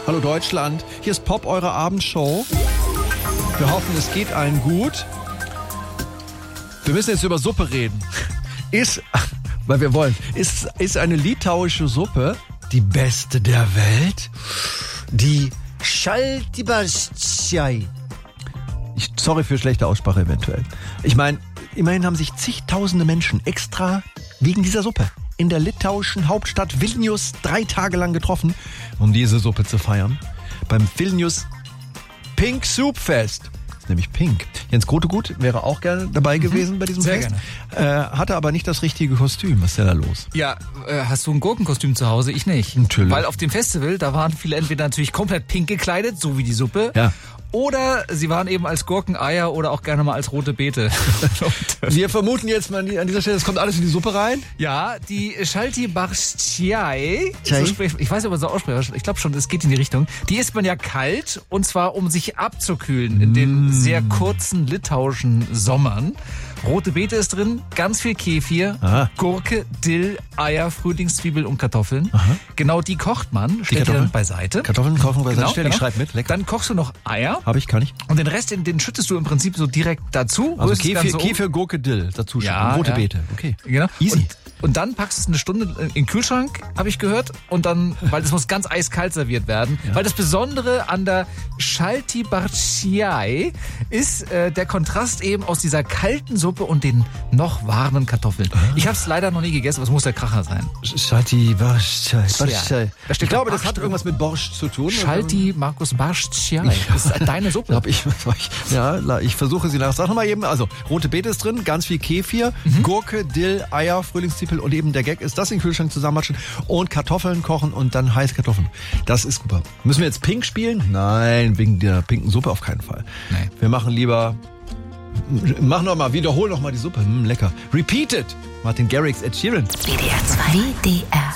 Hallo Deutschland, hier ist Pop, eure Abendshow. Wir hoffen, es geht allen gut. Wir müssen jetzt über Suppe reden. Weil wir wollen, ist eine litauische Suppe die beste der Welt? Die Šaltibarščiai. Sorry für schlechte Aussprache eventuell. Ich meine, immerhin haben sich zigtausende Menschen extra wegen dieser Suppe in der litauischen Hauptstadt Vilnius 3 Tage lang getroffen, um diese Suppe zu feiern. Beim Vilnius Pink Soup Fest. Das ist nämlich pink. Jens Grotegut wäre auch gerne dabei gewesen bei diesem Sehr Fest. Hatte aber nicht das richtige Kostüm. Was ist denn da los? Ja, hast du ein Gurkenkostüm zu Hause? Ich nicht. Natürlich. Weil auf dem Festival, da waren viele entweder natürlich komplett pink gekleidet, so wie die Suppe. Ja. Oder sie waren eben als Gurkeneier oder auch gerne mal als rote Beete. Wir vermuten jetzt mal an dieser Stelle, es kommt alles in die Suppe rein. Ja, die Šaltibarščiai, so ich weiß nicht, ob man so ausspricht, ich glaube schon, es geht in die Richtung. Die isst man ja kalt, und zwar um sich abzukühlen in den sehr kurzen litauischen Sommern. Rote Beete ist drin, ganz viel Kefir, Aha. Gurke, Dill, Eier, Frühlingszwiebel und Kartoffeln. Aha. Genau die kocht man, stellt die dann beiseite. Kartoffeln kochen beiseite Genau, stellen, ich genau. schreibe mit, lecker. Dann kochst du noch Eier. Kann ich. Und den Rest, den schüttest du im Prinzip so direkt dazu. Also rührst das Ganze um. Kefir, Gurke, Dill dazu schütten. Ja, Rote ja. Beete, okay. Genau. Easy. Und dann packst du es eine Stunde in den Kühlschrank, habe ich gehört. Und dann, weil das muss ganz eiskalt serviert werden. Ja. Weil das Besondere an der Šaltibarščiai ist der Kontrast eben aus dieser kalten Suppe und den noch warmen Kartoffeln. Ich habe es leider noch nie gegessen, aber es muss der Kracher sein. Šaltibarščiai. Ich glaube, das hat irgendwas mit Borscht zu tun. Šaltibarščiai. Das ist deine Suppe. Ich versuche sie nach. Sag nochmal eben, also rote Beete ist drin, ganz viel Kefir, Gurke, Dill, Eier, Frühlingszwiebel und eben der Gag ist, das in den Kühlschrank zusammenmatschen und Kartoffeln kochen und dann heiße Kartoffeln. Das ist super. Müssen wir jetzt pink spielen? Nein, wegen der pinken Suppe auf keinen Fall. Nee. Wir machen lieber, wiederhol noch mal die Suppe. Lecker. Repeat it. Martin Garrix, Ed Sheeran. WDR 2. WDR